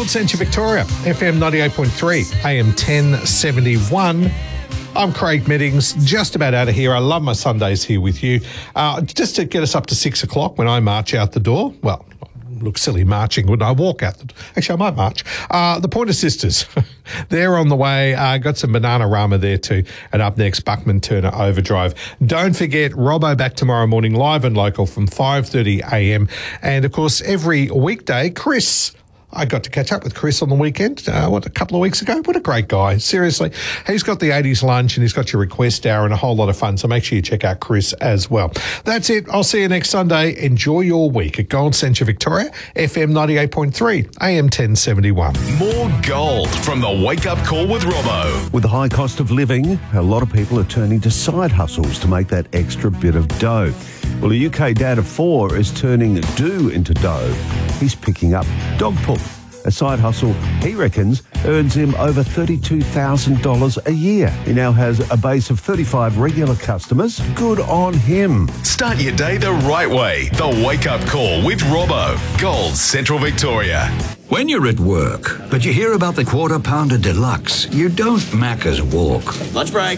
Gold Centre Victoria, FM 98.3, AM 1071. I'm Craig Meddings, just about out of here. I love my Sundays here with you. Just to get us up to 6 o'clock when I march out the door. Well, look silly marching when I walk out the door. Actually, I might march. The Pointer Sisters, they're on the way. Got some Banana Rama there too. And up next, Buckman Turner Overdrive. Don't forget, Robbo back tomorrow morning, live and local from 5:30am. And, of course, every weekday, Chris. I got to catch up with Chris on the weekend, a couple of weeks ago. What a great guy. Seriously. He's got the 80s lunch and he's got your request hour and a whole lot of fun. So make sure you check out Chris as well. That's it. I'll see you next Sunday. Enjoy your week at Gold Centre Victoria, FM 98.3, AM 1071. More gold from the Wake Up Call with Robbo. With the high cost of living, a lot of people are turning to side hustles to make that extra bit of dough. Well, a UK dad of 4 is turning do into dough. He's picking up dog poop. A side hustle, he reckons, earns him over $32,000 a year. He now has a base of 35 regular customers. Good on him. Start your day the right way. The Wake Up Call with Robbo. Gold Central Victoria. When you're at work, but you hear about the Quarter Pounder Deluxe, you don't Macca's walk. Lunch break.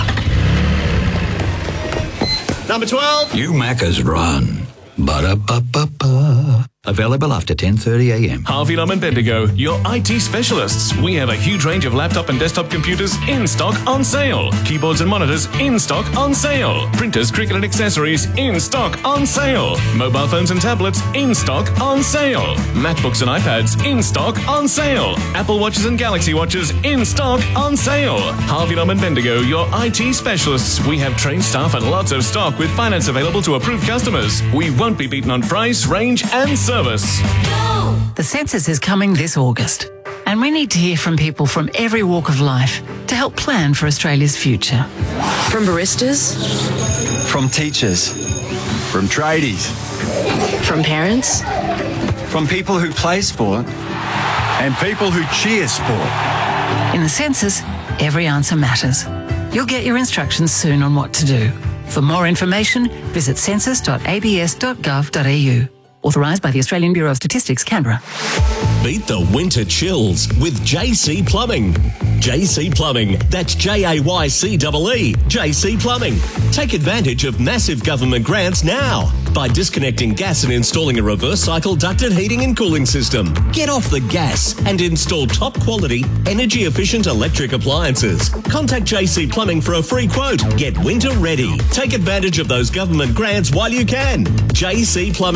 Number 12. You Macca's run. Ba-da-ba-ba-ba. Available after 10:30am. Harvey Lum and Bendigo, your IT specialists. We have a huge range of laptop and desktop computers in stock on sale. Keyboards and monitors in stock on sale. Printers, Cricut and accessories in stock on sale. Mobile phones and tablets in stock on sale. MacBooks and iPads in stock on sale. Apple Watches and Galaxy Watches in stock on sale. Harvey Lum and Bendigo, your IT specialists. We have trained staff and lots of stock with finance available to approved customers. We won't be beaten on price, range and service. The census is coming this August, and we need to hear from people from every walk of life to help plan for Australia's future. From baristas, from teachers, from tradies, from parents, from people who play sport, and people who cheer sport. In the census, every answer matters. You'll get your instructions soon on what to do. For more information, visit census.abs.gov.au. Authorised by the Australian Bureau of Statistics, Canberra. Beat the winter chills with JC Plumbing. JC Plumbing, that's JAYCEE. JC Plumbing. Take advantage of massive government grants now by disconnecting gas and installing a reverse cycle ducted heating and cooling system. Get off the gas and install top quality, energy efficient electric appliances. Contact JC Plumbing for a free quote. Get winter ready. Take advantage of those government grants while you can.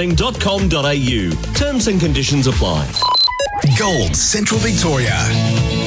jcplumbing.com.au. Terms and conditions apply. Gold Central Victoria.